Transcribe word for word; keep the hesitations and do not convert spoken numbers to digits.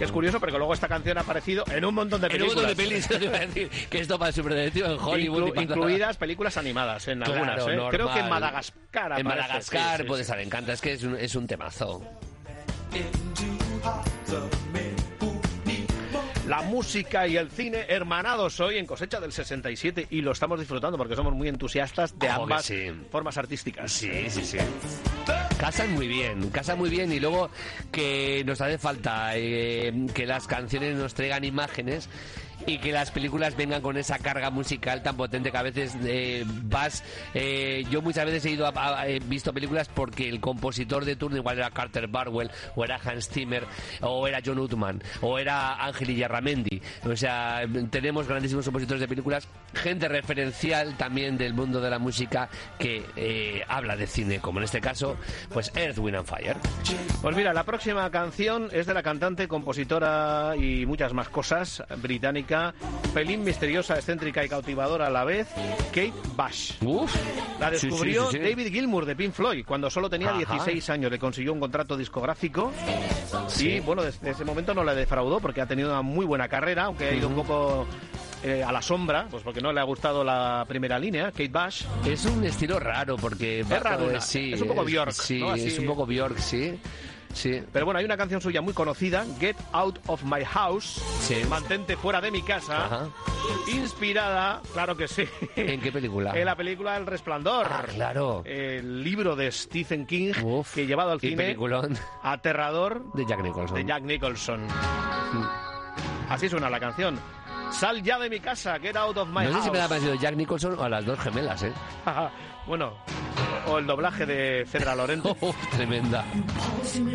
Que es curioso, porque luego esta canción ha aparecido en un montón de películas. En un montón de pelis, te iba a decir, que esto para Super Detective en Hollywood. Inclu- incluidas películas animadas en Claro, algunas, ¿eh? normal. Creo que en Madagascar En aparece. Madagascar Sí, sí, puede sí. estar, me encanta, es que es un, es un temazo. La música y el cine hermanados hoy en Cosecha del sesenta y siete y lo estamos disfrutando porque somos muy entusiastas de Ojo que ambas sí. formas artísticas. Sí, sí, sí. Casan muy bien, casan muy bien y luego que nos hace falta eh, que las canciones nos traigan imágenes y que las películas vengan con esa carga musical tan potente que a veces eh, vas... Eh, yo muchas veces he ido a, a- he visto películas porque el compositor de turno igual era Carter Barwell, o era Hans Zimmer, o era John Ottman, o era Ángel Illarramendi. O sea, tenemos grandísimos compositores de películas, gente referencial también del mundo de la música que eh, habla de cine, como en este caso, pues Earth, Wind and Fire. Pues mira, la próxima canción es de la cantante, compositora y muchas más cosas, británica, pelín misteriosa, excéntrica y cautivadora a la vez, Kate Bush. Uf. La Sí, descubrió sí, sí, sí. David Gilmour de Pink Floyd cuando solo tenía Ajá. dieciséis años. Le consiguió un contrato discográfico Sí. y, bueno, desde ese momento no le defraudó porque ha tenido una muy buena carrera, aunque ha ido un poco eh, a la sombra, pues porque no le ha gustado la primera línea, Kate Bush. Es un estilo raro porque... Es raro, eh, una- sí, es un poco Björk, Sí, ¿no? Así- es un poco Björk, sí. Sí. Pero bueno, hay una canción suya muy conocida, Get Out of My House, Sí. Mantente fuera de mi casa, Ajá. inspirada, claro que sí, ¿En qué película? en la película El Resplandor. Ah, claro. El libro de Stephen King, Uf, que llevado al y cine, peliculón aterrador, de Jack Nicholson. de Jack Nicholson. Así suena la canción. Sal ya de mi casa, get out of my No sé house. si me da más miedo Jack Nicholson o a las dos gemelas, ¿eh? Bueno, o el doblaje de Cedra Lorente. Uf, tremenda.